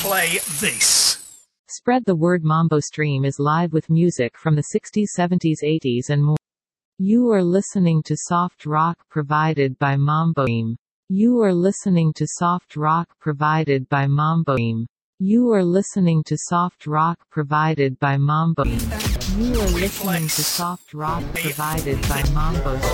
play this. Spread the word. Mambo Stream is live with music from the 60s, 70s, 80s and more. You are listening to soft rock provided by Mambo Stream. You are listening to soft rock provided by Mambo Stream. You are listening to soft rock provided by Mambo Stream. You are listening to soft rock provided by Mambo Stream.